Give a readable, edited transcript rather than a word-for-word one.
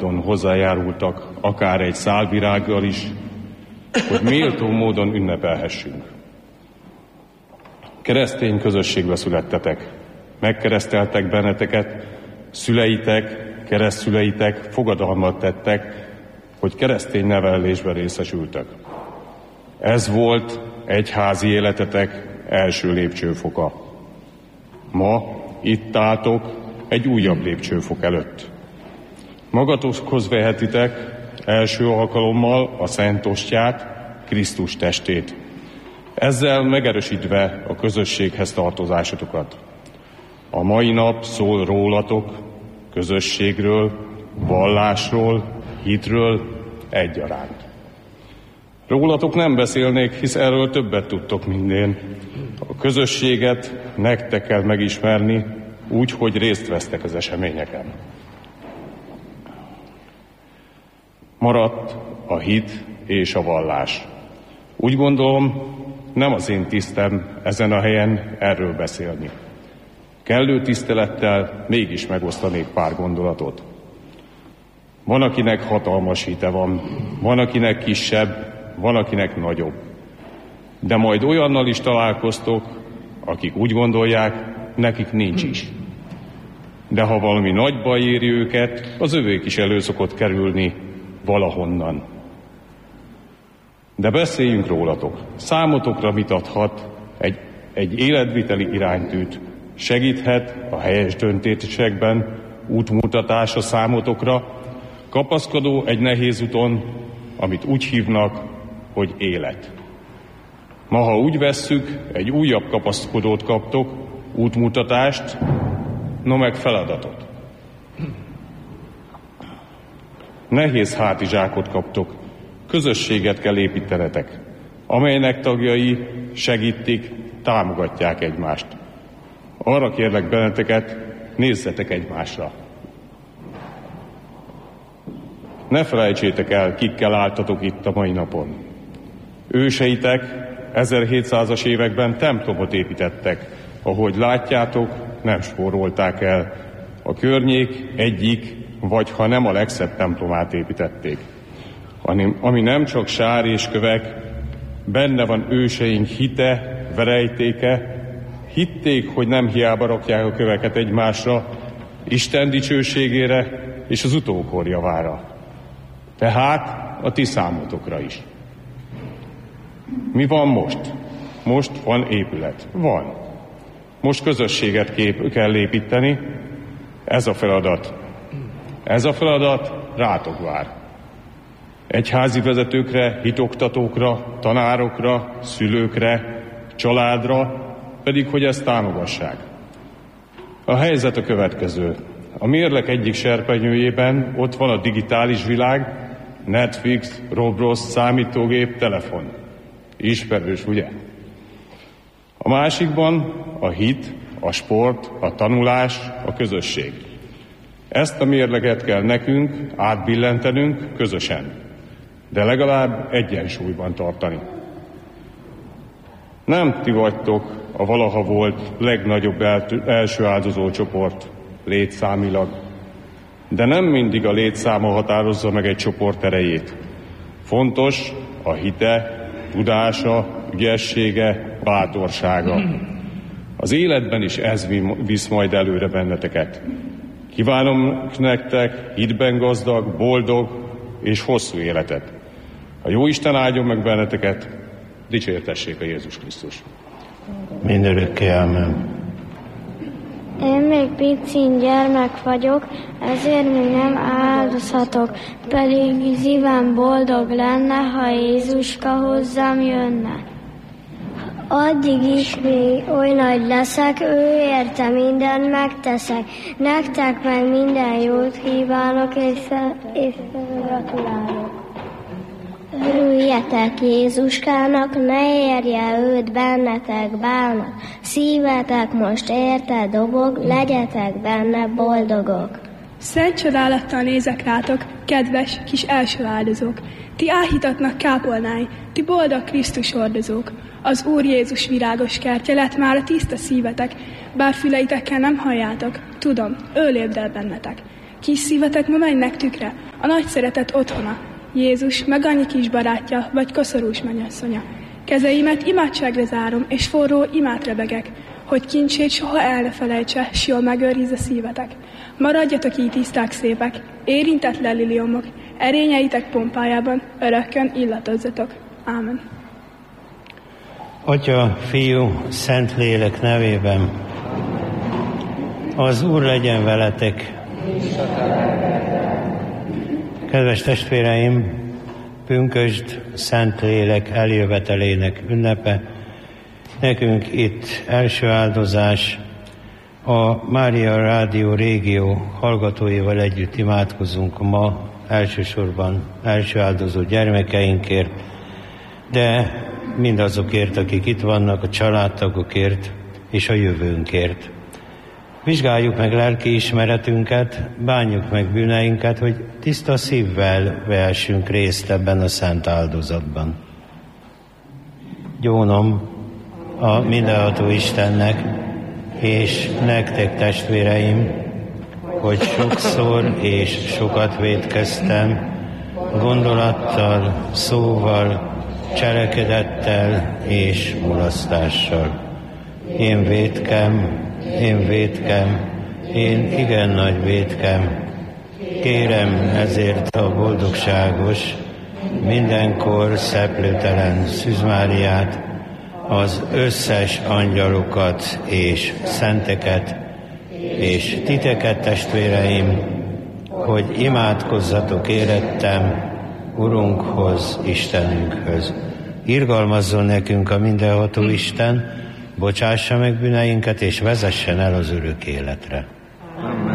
módon hozzájárultak, akár egy szálvirággal is, hogy méltó módon ünnepelhessünk. Keresztény közösségbe születtetek, megkereszteltek benneteket, szüleitek, keresztszüleitek fogadalmat tettek, hogy keresztény nevelésben részesültek. Ez volt egyházi életetek első lépcsőfoka. Ma itt álltok egy újabb lépcsőfok előtt. Magatokhoz vehetitek első alkalommal a Szent Ostját, Krisztus testét. Ezzel megerősítve a közösséghez tartozásotokat. A mai nap szól rólatok, közösségről, vallásról, hitről egyaránt. Rólatok nem beszélnék, hisz erről többet tudtok mindén. A közösséget nektek kell megismerni, úgy, hogy részt vesztek az eseményeken. Maradt a hit és a vallás. Úgy gondolom, nem az én tisztem ezen a helyen erről beszélni. Kellő tisztelettel mégis megosztanék pár gondolatot. Van, akinek hatalmas hite van akinek kisebb, van, akinek nagyobb. De majd olyannal is találkoztok, akik úgy gondolják, nekik nincs is. De ha valami nagy baj éri őket, az övék is elő szokott kerülni valahonnan. De beszéljünk rólatok. Számotokra mit adhat egy életviteli iránytűt, segíthet a helyes döntésekben, útmutatás a számotokra, kapaszkodó egy nehéz úton, amit úgy hívnak, hogy élet. Ma, ha úgy vesszük, egy újabb kapaszkodót kaptok, útmutatást, no meg feladatot. Nehéz hátizsákot kaptok, közösséget kell építenetek, amelynek tagjai segítik, támogatják egymást. Arra kérlek benneteket, nézzetek egymásra. Ne felejtsétek el, kikkel álltatok itt a mai napon. Őseitek 1700-as években templomot építettek, ahogy látjátok, nem spórolták el. A környék egyik, vagy ha nem a legszebb templomát építették. Ami nem csak sár és kövek, benne van őseink hite, verejtéke, hitték, hogy nem hiába rakják a köveket egymásra, Isten dicsőségére és az utókor javára. Tehát a ti számotokra is. Mi van most? Most van épület. Van. Most közösséget kell építeni. Ez a feladat. Ez a feladat rátok vár. Egyházi vezetőkre, hitoktatókra, tanárokra, szülőkre, családra, pedig hogy ezt támogassák. A helyzet a következő. A mérleg egyik serpenyőjében ott van a digitális világ, Netflix, Roblox, számítógép, telefon. Ismerős, ugye? A másikban a hit, a sport, a tanulás, a közösség. Ezt a mérleget kell nekünk átbillentenünk közösen, de legalább egyensúlyban tartani. Nem ti vagytok a valaha volt legnagyobb első áldozó csoport létszámilag, de nem mindig a létszáma határozza meg egy csoport erejét. Fontos a hite, tudása, ügyessége, bátorsága. Az életben is ez visz majd előre benneteket. Kívánom nektek hitben gazdag, boldog és hosszú életet. A Jóisten áldjon meg benneteket, dicsértessék a Jézus Krisztus. Mindörökké, amen. Én még picin gyermek vagyok, ezért még nem áldozhatok, pedig szívem boldog lenne, ha Jézuska hozzám jönne. Addig is még oly nagy leszek, ő érte mindent megteszek. Nektek meg minden jót kívánok, és gratulálok. Örüljetek Jézuskának, ne érje őt bennetek bánat. Szívetek most érte dobog, legyetek benne boldogok. Szent csodálattal nézek rátok, kedves kis első áldozók. Ti áhítatnak kápolnái, ti boldog Krisztus hordozók. Az Úr Jézus virágos kertje lett már a tiszta szívetek, bár füleitekkel nem halljátok, tudom, ő lépdel bennetek. Kis szívetek ma mennek tükre, a nagy szeretet otthona. Jézus, meg annyi kis barátja, vagy koszorús mennyasszonya. Kezeimet imádságra zárom, és forró imát rebegek, hogy kincsét soha el ne felejtse, s jól megőrizze szívetek. Maradjatok így tiszták szépek, érintetlen liliomok, erényeitek pompájában örökkön illatozzatok. Ámen. Atya, Fiú, Szentlélek nevében. Az Úr legyen veletek. Kedves testvéreim, pünkösd Szentlélek eljövetelének ünnepe. Nekünk itt első áldozás, a Mária Rádió régió hallgatóival együtt imádkozunk ma elsősorban első áldozó gyermekeinkért, de mindazokért, akik itt vannak, a családtagokért és a jövőnkért. Vizsgáljuk meg lelki ismeretünket, bánjuk meg bűneinket, hogy tiszta szívvel vehessünk részt ebben a szent áldozatban. Gyónom a mindenható Istennek és nektek, testvéreim, hogy sokszor és sokat vétkeztem, gondolattal, szóval, cselekedettel és mulasztással. Én vétkem, én igen nagy vétkem. Kérem ezért a boldogságos, mindenkor szeplőtelen Szűz Máriát, az összes angyalokat és szenteket, és titeket, testvéreim, hogy imádkozzatok érettem Urunkhoz, Istenünkhöz. Irgalmazzon nekünk a mindenható Isten, bocsássa meg bűneinket, és vezessen el az örök életre. Amen.